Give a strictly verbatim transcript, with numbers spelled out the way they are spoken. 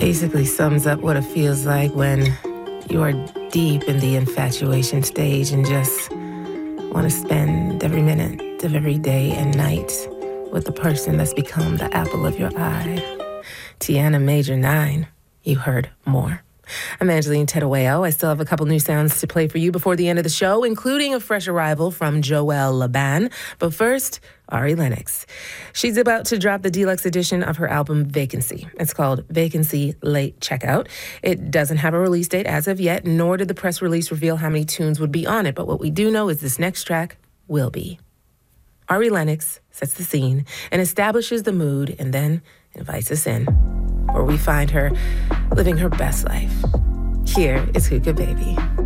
basically sums up what it feels like when you are deep in the infatuation stage and just want to spend every minute of every day and night with the person that's become the apple of your eye. Tiana Major nine, you heard more. I'm Angeline Tedoeo. I still have a couple new sounds to play for you before the end of the show, including a fresh arrival from Joelle Laban. But first, Ari Lennox. She's about to drop the deluxe edition of her album Vacancy. It's called Vacancy Late Checkout. It doesn't have a release date as of yet, nor did the press release reveal how many tunes would be on it. But what we do know is this next track will be. Ari Lennox sets the scene and establishes the mood and then invites us in, where we find her living her best life. Here is Hookah Baby.